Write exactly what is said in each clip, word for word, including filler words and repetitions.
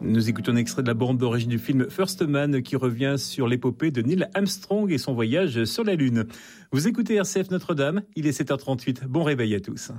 Nous écoutons un extrait de la bande d'origine du film First Man qui revient sur l'épopée de Neil Armstrong et son voyage sur la Lune. Vous écoutez R C F Notre-Dame, il est sept heures trente-huit. Bon réveil à tous.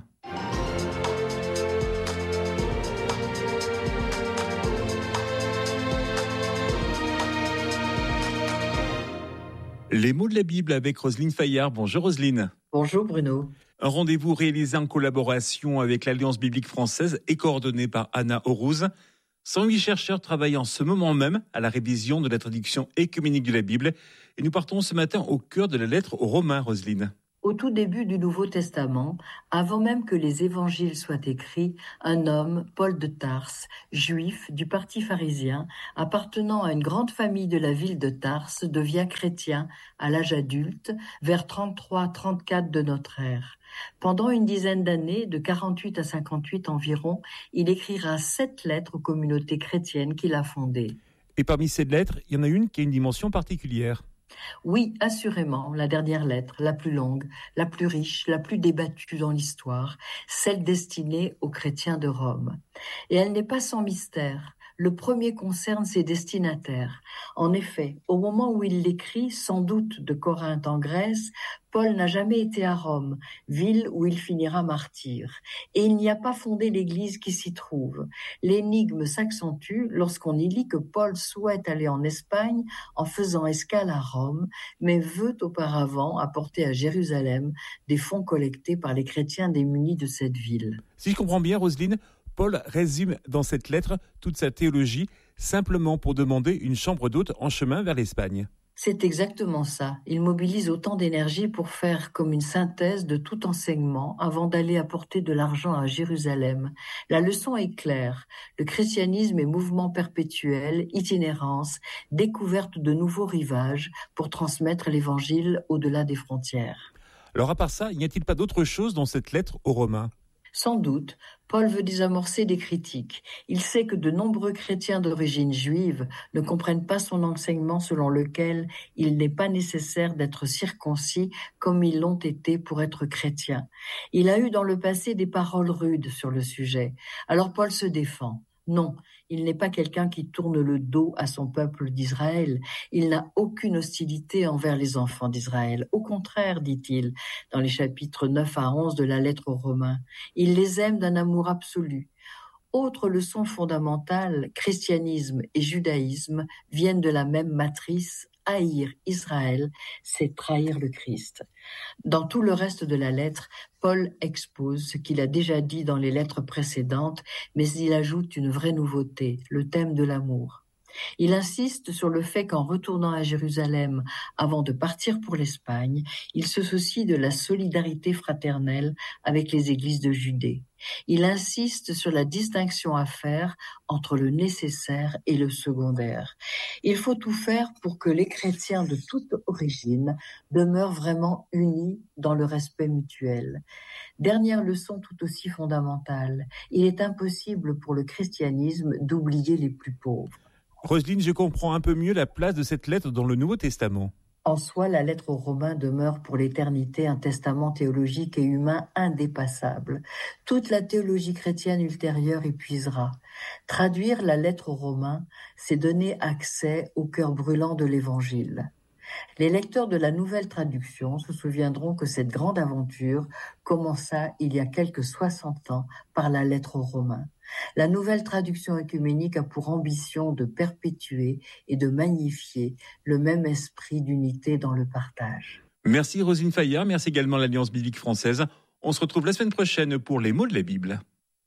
Les mots de la Bible avec Roselyne Fayard. Bonjour Roselyne. Bonjour Bruno. Un rendez-vous réalisé en collaboration avec l'Alliance biblique française et coordonné par Anna Aurouz. cent huit chercheurs travaillent en ce moment même à la révision de la traduction œcuménique de la Bible. Et nous partons ce matin au cœur de la lettre aux Romains, Roselyne. Au tout début du Nouveau Testament, avant même que les évangiles soient écrits, un homme, Paul de Tarse, juif du parti pharisien, appartenant à une grande famille de la ville de Tarse, devient chrétien à l'âge adulte, vers trente-trois trente-quatre de notre ère. Pendant une dizaine d'années, de quarante-huit à cinquante-huit environ, il écrira sept lettres aux communautés chrétiennes qu'il a fondées. Et parmi ces lettres, il y en a une qui a une dimension particulière. Oui, assurément, la dernière lettre, la plus longue, la plus riche, la plus débattue dans l'histoire, celle destinée aux chrétiens de Rome. Et elle n'est pas sans mystère. Le premier concerne ses destinataires. En effet, au moment où il l'écrit, sans doute de Corinthe en Grèce, Paul n'a jamais été à Rome, ville où il finira martyr. Et il n'y a pas fondé l'église qui s'y trouve. L'énigme s'accentue lorsqu'on y lit que Paul souhaite aller en Espagne en faisant escale à Rome, mais veut auparavant apporter à Jérusalem des fonds collectés par les chrétiens démunis de cette ville. Si je comprends bien, Roselyne, Paul résume dans cette lettre toute sa théologie, simplement pour demander une chambre d'hôte en chemin vers l'Espagne. C'est exactement ça. Il mobilise autant d'énergie pour faire comme une synthèse de tout enseignement avant d'aller apporter de l'argent à Jérusalem. La leçon est claire. Le christianisme est mouvement perpétuel, itinérance, découverte de nouveaux rivages pour transmettre l'évangile au-delà des frontières. Alors à part ça, n'y a-t-il pas d'autre chose dans cette lettre aux Romains ? Sans doute, Paul veut désamorcer des critiques. Il sait que de nombreux chrétiens d'origine juive ne comprennent pas son enseignement selon lequel il n'est pas nécessaire d'être circoncis comme ils l'ont été pour être chrétiens. Il a eu dans le passé des paroles rudes sur le sujet. Alors Paul se défend. Non, il n'est pas quelqu'un qui tourne le dos à son peuple d'Israël. Il n'a aucune hostilité envers les enfants d'Israël. Au contraire, dit-il, dans les chapitres neuf à onze de la lettre aux Romains, il les aime d'un amour absolu. Autre leçon fondamentale, christianisme et judaïsme viennent de la même matrice. Haïr Israël, c'est trahir le Christ. Dans tout le reste de la lettre, Paul expose ce qu'il a déjà dit dans les lettres précédentes, mais il ajoute une vraie nouveauté, le thème de l'amour. Il insiste sur le fait qu'en retournant à Jérusalem avant de partir pour l'Espagne, il se soucie de la solidarité fraternelle avec les églises de Judée. Il insiste sur la distinction à faire entre le nécessaire et le secondaire. Il faut tout faire pour que les chrétiens de toute origine demeurent vraiment unis dans le respect mutuel. Dernière leçon tout aussi fondamentale, il est impossible pour le christianisme d'oublier les plus pauvres. Roselyne, je comprends un peu mieux la place de cette lettre dans le Nouveau Testament. En soi, la lettre aux Romains demeure pour l'éternité un testament théologique et humain indépassable. Toute la théologie chrétienne ultérieure y puisera. Traduire la lettre aux Romains, c'est donner accès au cœur brûlant de l'Évangile. Les lecteurs de la nouvelle traduction se souviendront que cette grande aventure commença il y a quelques soixante ans par la lettre aux Romains. La nouvelle traduction œcuménique a pour ambition de perpétuer et de magnifier le même esprit d'unité dans le partage. Merci Roselyne Fayard, merci également à l'Alliance biblique française. On se retrouve la semaine prochaine pour les mots de la Bible.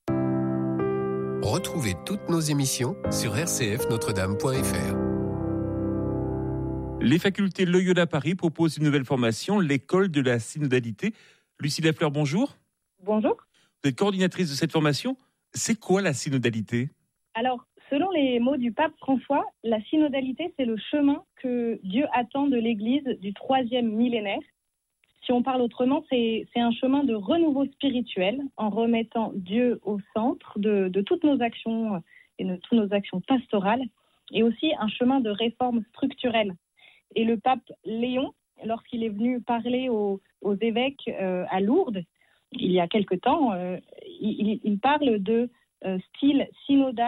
Retrouvez toutes nos émissions sur r c f notre dame point f r. Les facultés Loyola Paris proposent une nouvelle formation, l'école de la synodalité. Lucie Lafleur, bonjour. Bonjour. Vous êtes coordinatrice de cette formation. C'est quoi la synodalité ? Alors, selon les mots du pape François, la synodalité, c'est le chemin que Dieu attend de l'Église du troisième millénaire. Si on parle autrement, c'est, c'est un chemin de renouveau spirituel en remettant Dieu au centre de, de toutes nos actions et de toutes nos actions pastorales, et aussi un chemin de réforme structurelle. Et le pape Léon, lorsqu'il est venu parler aux, aux évêques euh, à Lourdes, il y a quelque temps, euh, il, il parle de euh, style synodal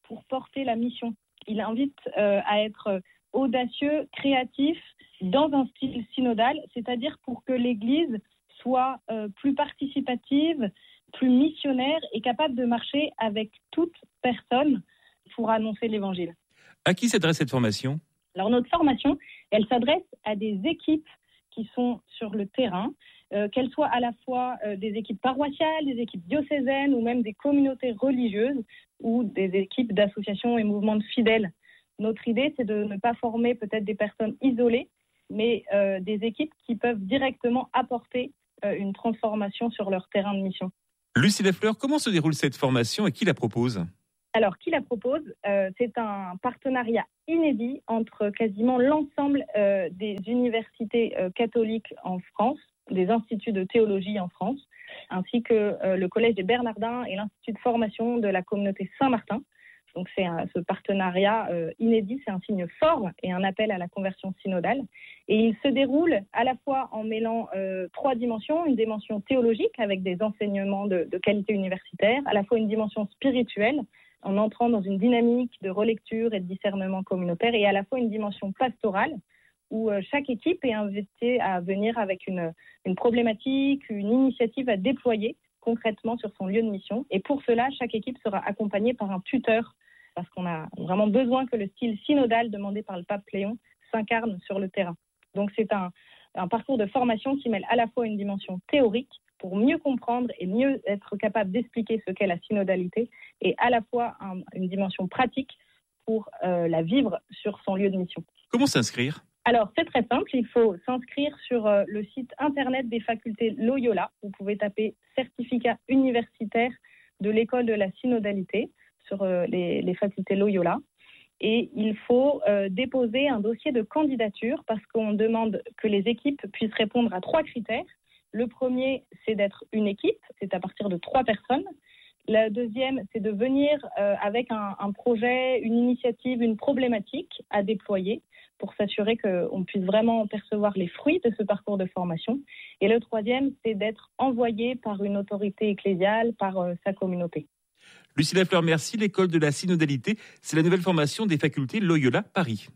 pour porter la mission. Il invite euh, à être audacieux, créatif, dans un style synodal, c'est-à-dire pour que l'Église soit euh, plus participative, plus missionnaire et capable de marcher avec toute personne pour annoncer l'Évangile. À qui s'adresse cette formation ? Alors notre formation, elle s'adresse à des équipes qui sont sur le terrain, euh, qu'elles soient à la fois euh, des équipes paroissiales, des équipes diocésaines ou même des communautés religieuses ou des équipes d'associations et mouvements de fidèles. Notre idée, c'est de ne pas former peut-être des personnes isolées, mais euh, des équipes qui peuvent directement apporter euh, une transformation sur leur terrain de mission. Lucie Lafleur, comment se déroule cette formation et qui la propose ? Alors, qui la propose ? euh, C'est un partenariat inédit entre quasiment l'ensemble euh, des universités euh, catholiques en France, des instituts de théologie en France, ainsi que euh, le Collège des Bernardins et l'Institut de formation de la communauté Saint-Martin. Donc, c'est un, ce partenariat euh, inédit, c'est un signe fort et un appel à la conversion synodale. Et il se déroule à la fois en mêlant euh, trois dimensions, une dimension théologique avec des enseignements de, de qualité universitaire, à la fois une dimension spirituelle, en entrant dans une dynamique de relecture et de discernement communautaire, et à la fois une dimension pastorale, où euh, chaque équipe est invitée à venir avec une, une problématique, une initiative à déployer concrètement sur son lieu de mission. Et pour cela, chaque équipe sera accompagnée par un tuteur, parce qu'on a vraiment besoin que le style synodal demandé par le pape Léon s'incarne sur le terrain. Donc c'est un, un parcours de formation qui mêle à la fois une dimension théorique, pour mieux comprendre et mieux être capable d'expliquer ce qu'est la synodalité, et à la fois un, une dimension pratique pour euh, la vivre sur son lieu de mission. Comment s'inscrire ? Alors, c'est très simple, il faut s'inscrire sur euh, le site internet des facultés Loyola. Vous pouvez taper « Certificat universitaire de l'école de la synodalité » sur euh, les, les facultés Loyola. Et il faut euh, déposer un dossier de candidature parce qu'on demande que les équipes puissent répondre à trois critères. Le premier, c'est d'être une équipe, c'est à partir de trois personnes. La deuxième, c'est de venir euh, avec un, un projet, une initiative, une problématique à déployer pour s'assurer qu'on puisse vraiment percevoir les fruits de ce parcours de formation. Et le troisième, c'est d'être envoyé par une autorité ecclésiale, par euh, sa communauté. Lucie Lafleur, merci. L'école de la synodalité, c'est la nouvelle formation des facultés Loyola Paris.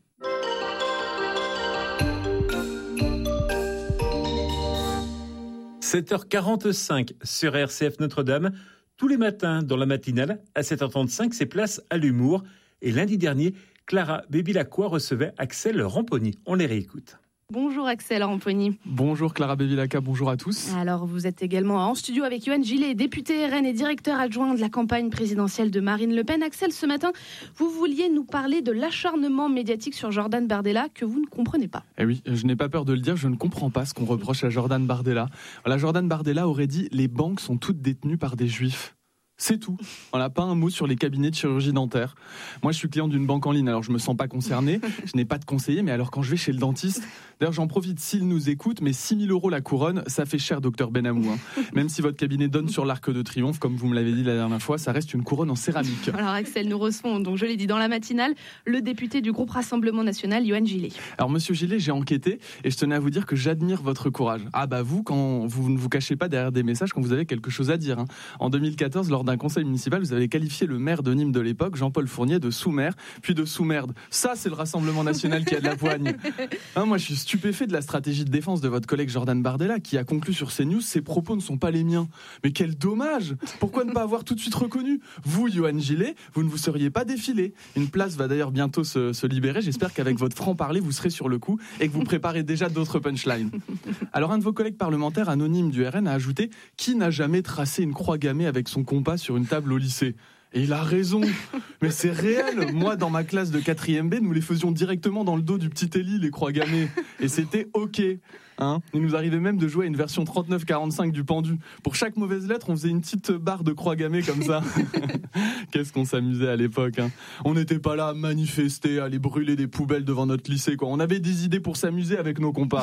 sept heures quarante-cinq sur R C F Notre-Dame. Tous les matins dans la matinale, à sept heures trente-cinq, c'est place à l'humour. Et lundi dernier, Clara Bevilacqua recevait Axel Ramponi. On les réécoute. Bonjour Axel Ramponi. Bonjour Clara Bevilacqua, bonjour à tous. Alors vous êtes également en studio avec Yohann Gillet, député R N et directeur adjoint de la campagne présidentielle de Marine Le Pen. Axel, ce matin, vous vouliez nous parler de l'acharnement médiatique sur Jordan Bardella que vous ne comprenez pas. Eh oui, je n'ai pas peur de le dire, je ne comprends pas ce qu'on reproche à Jordan Bardella. Voilà, Jordan Bardella aurait dit « les banques sont toutes détenues par des juifs ». C'est tout. Voilà, pas un mot sur les cabinets de chirurgie dentaire. Moi, je suis client d'une banque en ligne, alors je me sens pas concerné. Je n'ai pas de conseiller, mais alors quand je vais chez le dentiste, d'ailleurs, j'en profite s'il nous écoute, mais six mille euros la couronne, ça fait cher, docteur Benamou. Hein. Même si votre cabinet donne sur l'Arc de Triomphe, comme vous me l'avez dit la dernière fois, ça reste une couronne en céramique. Alors Axel, nous recevons, donc je l'ai dit dans la matinale, le député du groupe Rassemblement National, Yohann Gillet. Alors Monsieur Gillet, j'ai enquêté et je tenais à vous dire que j'admire votre courage. Ah bah vous, quand vous ne vous cachez pas derrière des messages quand vous avez quelque chose à dire. Hein. En deux mille quatorze, lors d'un conseil municipal, vous avez qualifié le maire de Nîmes de l'époque, Jean-Paul Fournier, de sous-maire, puis de sous-merde. Ça, c'est le Rassemblement National qui a de la poigne. Hein, moi, je suis stupéfait de la stratégie de défense de votre collègue Jordan Bardella, qui a conclu sur CNews, ses propos ne sont pas les miens. Mais quel dommage! Pourquoi ne pas avoir tout de suite reconnu? Vous, Yohann Gillet, vous ne vous seriez pas défilé. Une place va d'ailleurs bientôt se, se libérer. J'espère qu'avec votre franc-parler, vous serez sur le coup et que vous préparez déjà d'autres punchlines. Alors, un de vos collègues parlementaires anonymes du R N a ajouté « Qui n'a jamais tracé une croix gammée avec son compas sur une table au lycée ?» Et il a raison, mais c'est réel. Moi, dans ma classe de quatrième B, nous les faisions directement dans le dos du petit Élie, les croix gammées. Et c'était OK. Hein, il nous arrivait même de jouer à une version trente-neuf quarante-cinq du pendu. Pour chaque mauvaise lettre, on faisait une petite barre de croix gammée comme ça. Qu'est-ce qu'on s'amusait à l'époque. Hein. On n'était pas là à manifester, à aller brûler des poubelles devant notre lycée, quoi. On avait des idées pour s'amuser avec nos compas.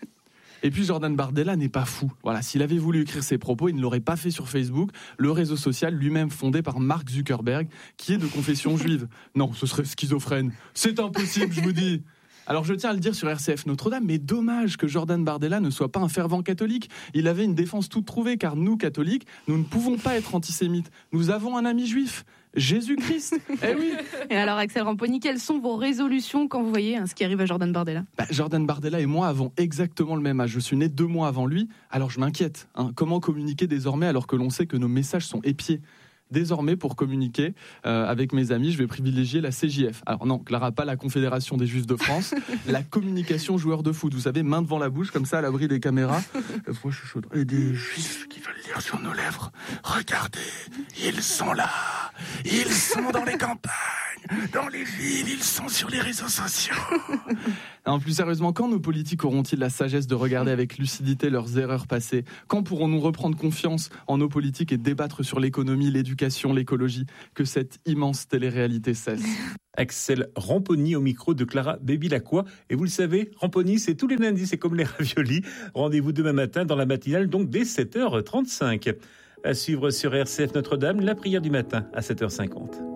Et puis Jordan Bardella n'est pas fou. Voilà, s'il avait voulu écrire ses propos, il ne l'aurait pas fait sur Facebook, le réseau social lui-même fondé par Mark Zuckerberg, qui est de confession juive. Non, ce serait schizophrène. C'est impossible, je vous dis. Alors je tiens à le dire sur R C F Notre-Dame, mais dommage que Jordan Bardella ne soit pas un fervent catholique. Il avait une défense toute trouvée, car nous, catholiques, nous ne pouvons pas être antisémites. Nous avons un ami juif. Jésus-Christ. Eh oui. Et alors, Axel Ramponi, quelles sont vos résolutions quand vous voyez hein, ce qui arrive à Jordan Bardella ? bah, Jordan Bardella et moi avons exactement le même âge. Je suis né deux mois avant lui, alors je m'inquiète. Hein. Comment communiquer désormais alors que l'on sait que nos messages sont épiés ? Désormais, pour communiquer euh, avec mes amis, je vais privilégier la C J F. Alors non, Clara, pas la Confédération des Juifs de France, la communication joueur de foot. Vous savez, main devant la bouche, comme ça, à l'abri des caméras. Euh, moi, je suis chaud. Et des Juifs qui veulent lire sur nos lèvres. Regardez, ils sont là. Ils sont dans les campagnes, dans les villes, ils sont sur les réseaux sociaux. Non, plus sérieusement, quand nos politiques auront-ils la sagesse de regarder avec lucidité leurs erreurs passées ? Quand pourrons-nous reprendre confiance en nos politiques et débattre sur l'économie, l'éducation, l'écologie ? Que cette immense télé-réalité cesse. Axel Ramponi au micro de Clara Bébilacqua. Et vous le savez, Ramponi, c'est tous les lundis, c'est comme les raviolis. Rendez-vous demain matin dans la matinale, donc dès sept heures trente-cinq. À suivre sur R C F Notre-Dame, la prière du matin à sept heures cinquante.